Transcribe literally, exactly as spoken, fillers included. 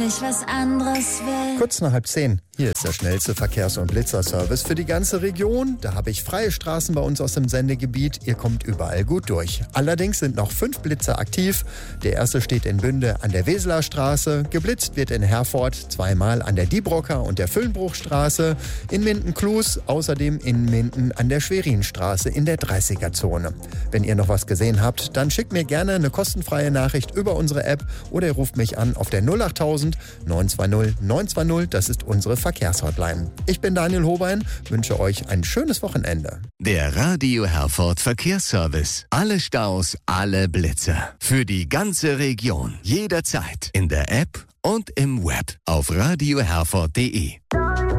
ich was anderes will. Kurz nach halb zehn. Hier ist der schnellste Verkehrs- und Blitzerservice für die ganze Region. Da habe ich freie Straßen bei uns aus dem Sendegebiet. Ihr kommt überall gut durch. Allerdings sind noch fünf Blitzer aktiv. Der erste steht in Bünde an der Weseler Straße. Geblitzt wird in Herford zweimal an der Diebrocker und der Füllenbruchstraße. In Minden-Klus, außerdem in Minden an der Schwerinstraße in der dreißiger-Zone. Wenn ihr noch was gesehen habt, dann schickt mir gerne eine kostenfreie Nachricht über unsere App oder ihr ruft mich an auf der null achttausend neun zwei null neun zwei null. Das ist unsere Verkehrshotline. Ich bin Daniel Hobein, wünsche euch ein schönes Wochenende. Der Radio Herford Verkehrsservice. Alle Staus, alle Blitzer. Für die ganze Region. Jederzeit. In der App und im Web. Auf radio herford punkt de.